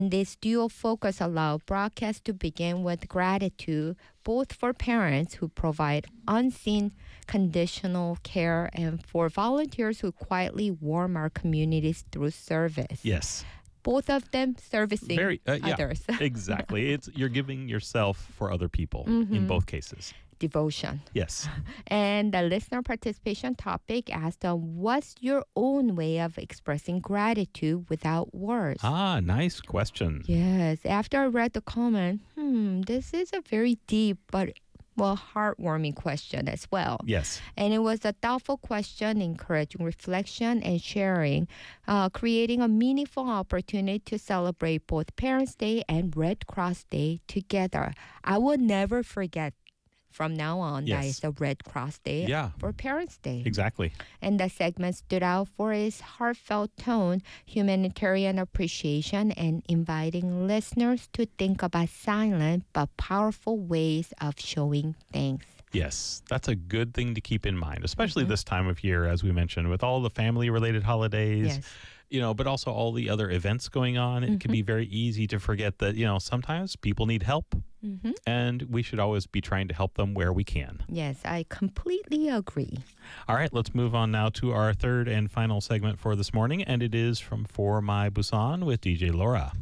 This dual focus allowed broadcasts to begin with gratitude, both for parents who provide unseen conditional care and for volunteers who quietly warm our communities through service. Yes. Both of them servicing others. Exactly. You're giving yourself for other people in both cases. Devotion. Yes. And the listener participation topic asked, what's your own way of expressing gratitude without words? Nice question. Yes. After I read the comment, this is a very deep but heartwarming question as well. Yes. And it was a thoughtful question, encouraging reflection and sharing, creating a meaningful opportunity to celebrate both Parents' Day and Red Cross Day together. I will never forget from now on that it's a Red Cross Day for Parents' Day. Exactly. And the segment stood out for its heartfelt tone, humanitarian appreciation, and inviting listeners to think about silent but powerful ways of showing thanks. Yes, that's a good thing to keep in mind, especially this time of year, as we mentioned, with all the family-related holidays. Yes. But also all the other events going on. It can be very easy to forget that, sometimes people need help. And we should always be trying to help them where we can. Yes, I completely agree. All right, let's move on now to our third and final segment for this morning, and it is from For My Busan with DJ Laura.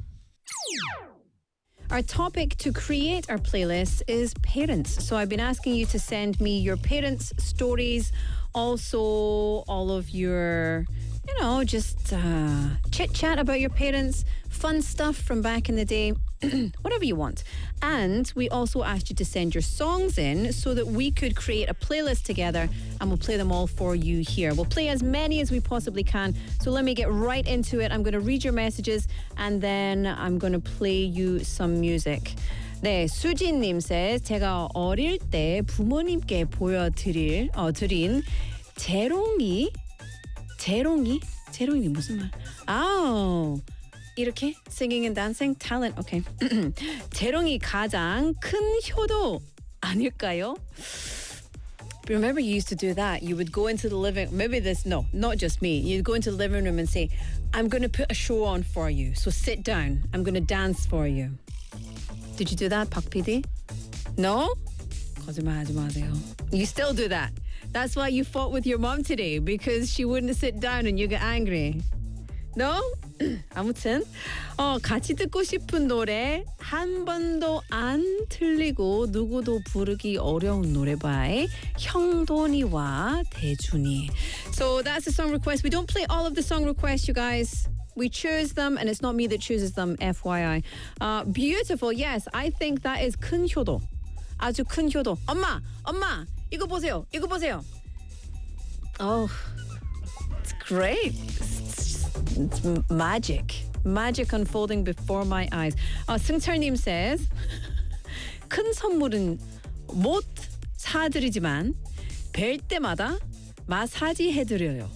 Our topic to create our playlist is parents. So I've been asking you to send me your parents' stories, also all of your, just chit-chat about your parents, fun stuff from back in the day, whatever you want. And we also asked you to send your songs in so that we could create a playlist together, and we'll play them all for you here. We'll play as many as we possibly can. So let me get right into it. I'm going to read your messages and then I'm going to play you some music. 네, 수진님 says, 제가 어릴 때 부모님께 보여드린 재롱이 무슨 말? 아우, 이렇게 singing and dancing talent. Okay. 재롱이 가장 큰 효도 아닐까요? Remember, you used to do that. You would go into the not just me. You'd go into the living room and say, I'm going to put a show on for you. So sit down. I'm going to dance for you. Did you do that, Pak PD? No? 거짓말하지 마세요. You still do that. That's why you fought with your mom today, because she wouldn't sit down and you get angry. No? 아무튼 같이 듣고 싶은 노래 한 번도 안 틀리고 누구도 부르기 어려운 노래 by 형돈이와 대준이. So that's the song request. We don't play all of the song requests, you guys. We choose them, and it's not me that chooses them, FYI. Beautiful. Yes, I think that is 큰 효도. 아주 큰 효도. 엄마, 이거 보세요. Oh, it's great. It's magic unfolding before my eyes. 승철님 says, 큰 선물은 못 사드리지만 뵐 때마다 마사지 해드려요.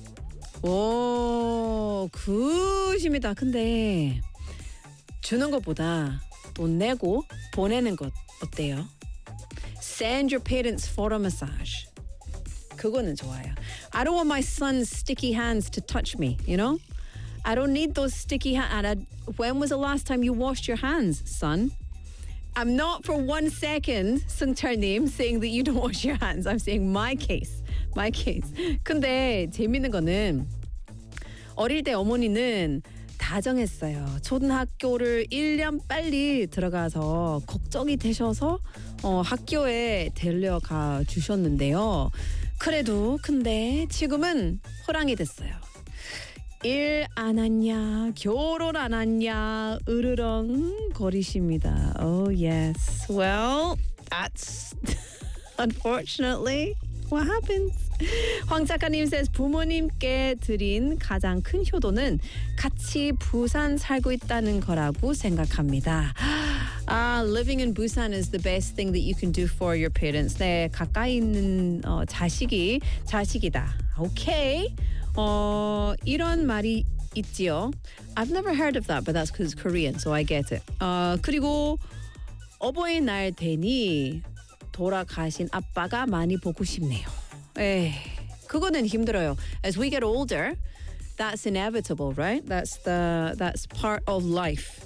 오, 굿입니다. 근데 주는 것보다 돈 내고 보내는 것 어때요? Send your parents for a massage. 그거는 좋아요. I don't want my son's sticky hands to touch me, I don't need those sticky hands. When was the last time you washed your hands, son? I'm not for 1 second, 승철님, saying that you don't wash your hands. I'm saying my case. 근데 재밌는 거는 어릴 때 어머니는 다정했어요. 초등학교를 1년 빨리 들어가서 걱정이 되셔서 학교에 데려가 주셨는데요. 그래도 근데 지금은 호랑이 됐어요. 일 안 왔냐, 결혼 안 왔냐, 으르렁 거리십니다. Oh yes. Well, that's unfortunately what happens. 황 작가님 says, 부모님께 드린 가장 큰 효도는 같이 부산 살고 있다는 거라고 생각합니다. Living in Busan is the best thing that you can do for your parents. 네, 가까이 있는 자식이다. Okay. 이런 말이 있지요. I've never heard of that, but that's because it's Korean, so I get it. 그리고 어버이날 되니 돌아가신 아빠가 많이 보고 싶네요. 에이, 그거는 힘들어요. As we get older, that's inevitable, right? That's part of life.